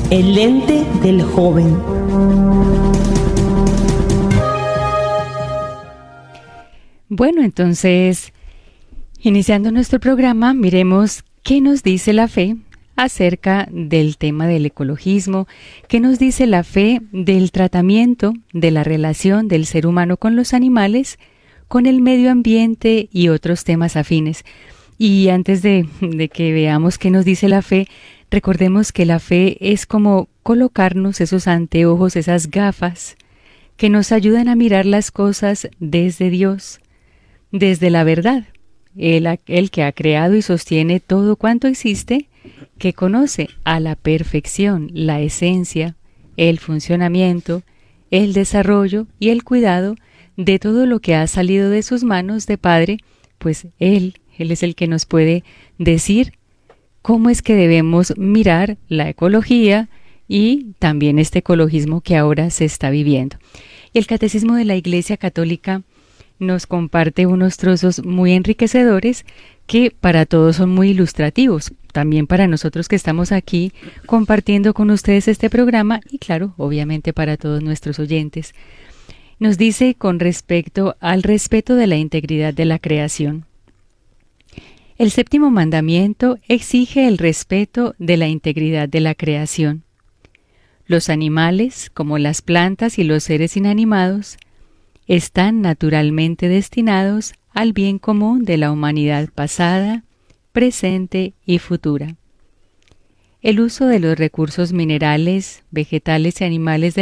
El lente del joven. Bueno, entonces, iniciando nuestro programa, miremos qué nos dice la fe acerca del tema del ecologismo, qué nos dice la fe del tratamiento de la relación del ser humano con los animales, con el medio ambiente y otros temas afines. Y antes de que veamos qué nos dice la fe, recordemos que la fe es como colocarnos esos anteojos, esas gafas, que nos ayudan a mirar las cosas desde Dios, desde la verdad. El que ha creado y sostiene todo cuanto existe, que conoce a la perfección la esencia, el funcionamiento, el desarrollo y el cuidado de todo lo que ha salido de sus manos de Padre, pues Él es el que nos puede decir cómo es que debemos mirar la ecología y también este ecologismo que ahora se está viviendo. Y el Catecismo de la Iglesia Católica nos comparte unos trozos muy enriquecedores que para todos son muy ilustrativos, también para nosotros que estamos aquí compartiendo con ustedes este programa y claro, obviamente para todos nuestros oyentes. Nos dice con respecto al respeto de la integridad de la creación. El séptimo mandamiento exige el respeto de la integridad de la creación. Los animales, como las plantas y los seres inanimados, están naturalmente destinados al bien común de la humanidad pasada, presente y futura. El uso de los recursos minerales, vegetales y animales